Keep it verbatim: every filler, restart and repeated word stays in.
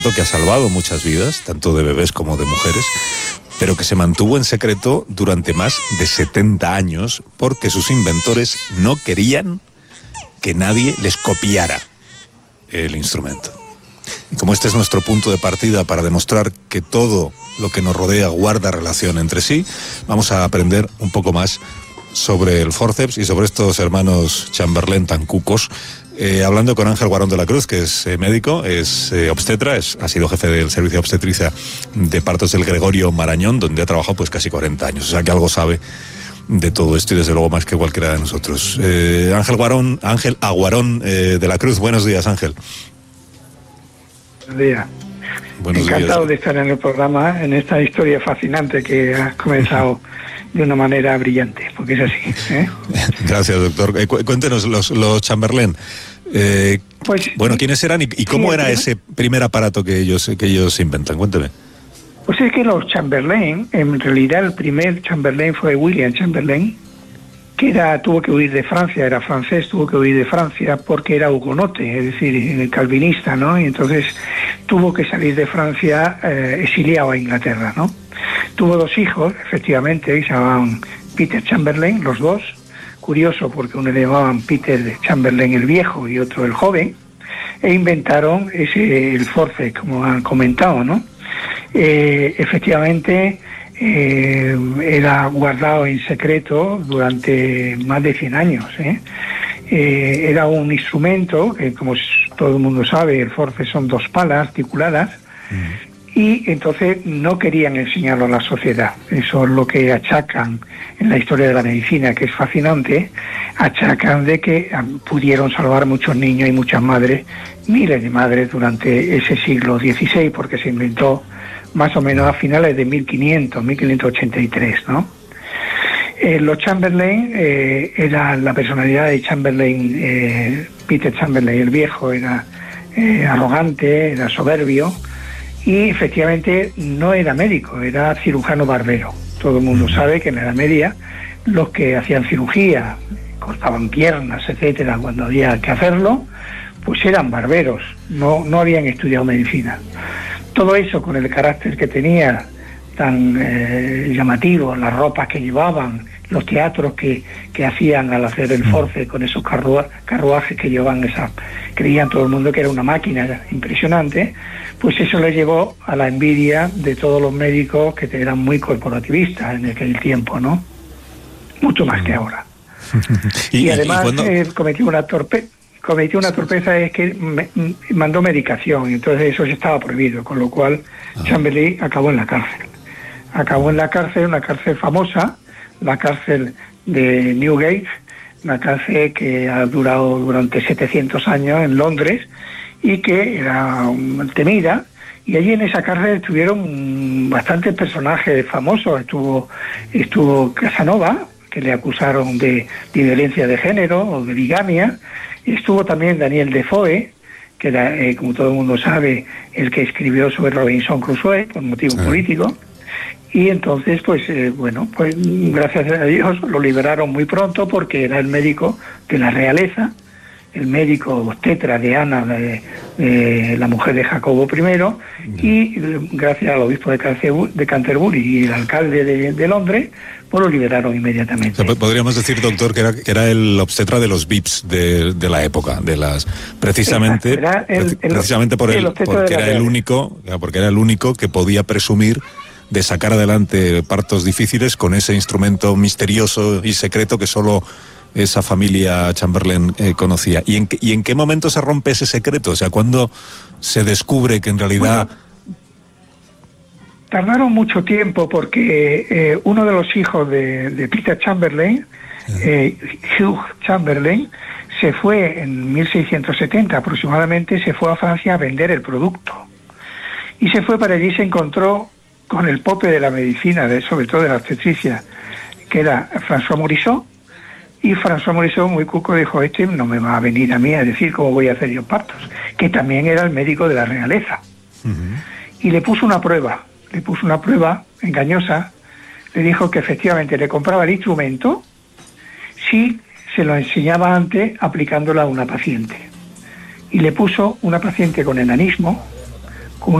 que ha salvado muchas vidas, tanto de bebés como de mujeres, pero que se mantuvo en secreto durante más de setenta años porque sus inventores no querían que nadie les copiara el instrumento. Y como este es nuestro punto de partida para demostrar que todo lo que nos rodea guarda relación entre sí, vamos a aprender un poco más sobre el forceps y sobre estos hermanos Chamberlain tan cucos, eh, hablando con Ángel Guarón de la Cruz, que es eh, médico, es eh, obstetra, es, ha sido jefe del servicio de obstetricia de partos del Gregorio Marañón, donde ha trabajado pues casi cuarenta años, o sea que algo sabe de todo esto y desde luego más que cualquiera de nosotros. Eh, Ángel Guarón, Ángel Aguarón eh, de la Cruz, buenos días, Ángel. Buenos días. Buenos Encantado días. de estar en el programa, en esta historia fascinante que has comenzado de una manera brillante, porque es así, ¿eh? Gracias, doctor. Eh, cu- cuéntenos, los, los Chamberlain, eh, Pues, bueno, ¿quiénes eran y, y cómo sí, era ¿no? ese primer aparato que ellos, que ellos inventan? Cuénteme. Pues es que los Chamberlain, en realidad el primer Chamberlain fue William Chamberlain, que era, tuvo que huir de Francia, era francés, tuvo que huir de Francia porque era hugonote, es decir, calvinista, ¿no? Y entonces tuvo que salir de Francia eh, exiliado a Inglaterra, ¿no? Tuvo dos hijos, efectivamente, y se llamaban Peter Chamberlain, los dos. Curioso, porque uno le llamaban Peter Chamberlain el viejo y otro el joven, e inventaron ese, el forceps, como han comentado, ¿no? Eh, efectivamente, eh, era guardado en secreto durante más de cien años, ¿eh? Eh, era un instrumento que, como todo el mundo sabe, el forceps son dos palas articuladas, mm. Y entonces no querían enseñarlo a la sociedad. Eso es lo que achacan en la historia de la medicina, que es fascinante. Achacan de que pudieron salvar muchos niños y muchas madres, miles de madres durante ese siglo dieciséis, porque se inventó más o menos a finales de mil quinientos, mil quinientos ochenta y tres, ¿no? Eh, los Chamberlain, eh, era la personalidad de Chamberlain, eh, Peter Chamberlain el viejo, era eh, arrogante, era soberbio, y efectivamente no era médico, era cirujano barbero. Todo el mundo sabe que en la Edad Media los que hacían cirugía, cortaban piernas, etcétera, cuando había que hacerlo, pues eran barberos, no, no habían estudiado medicina. Todo eso con el carácter que tenía tan eh, llamativo, las ropas que llevaban, los teatros que, que hacían al hacer el forceps con esos carrua, carruajes que llevaban esa, creían todo el mundo que era una máquina impresionante, pues eso le llevó a la envidia de todos los médicos que eran muy corporativistas en aquel tiempo, ¿no? Mucho más que ahora. y, y además ¿y cuando... eh, cometió una torpe cometió una torpeza, es que me, mandó medicación, y entonces eso ya estaba prohibido, con lo cual ah. Chamberlain acabó en la cárcel. Acabó en la cárcel, una cárcel famosa, la cárcel de Newgate, una cárcel que ha durado durante setecientos años en Londres y que era temida, y allí en esa cárcel estuvieron bastantes personajes famosos. Estuvo estuvo Casanova, que le acusaron de, de violencia de género o de bigamia. Estuvo también Daniel Defoe, que era, eh, como todo el mundo sabe, el que escribió sobre Robinson Crusoe por motivos sí. políticos. Y entonces, pues, eh, bueno, pues gracias a Dios lo liberaron muy pronto, porque era el médico de la realeza, el médico obstetra de Ana, de, de la mujer de Jacobo primero, y gracias al obispo de, Canterbury, de Canterbury y el alcalde de, de Londres, pues lo liberaron inmediatamente. O sea, podríamos decir, doctor, que era, que era el obstetra de los V I Ps de, de la época, de las precisamente, el, el, precisamente por el, el porque era el único, porque era el único que podía presumir de sacar adelante partos difíciles con ese instrumento misterioso y secreto que solo esa familia Chamberlain eh, conocía. ¿Y en, qué, ¿Y en qué momento se rompe ese secreto? O sea, ¿cuándo se descubre que en realidad...? Bueno, tardaron mucho tiempo, porque eh, uno de los hijos de, de Peter Chamberlain, eh, Hugh Chamberlain, se fue en mil seiscientos setenta aproximadamente, se fue a Francia a vender el producto. Y se fue para allí y se encontró con el pope de la medicina, de, sobre todo de la obstetricia, que era François Morisot, y François Morisot, muy cuco, dijo: este no me va a venir a mí a decir cómo voy a hacer yo partos, que también era el médico de la realeza. Uh-huh. Y le puso una prueba, le puso una prueba engañosa, le dijo que efectivamente le compraba el instrumento si se lo enseñaba antes aplicándola a una paciente. Y le puso una paciente con enanismo,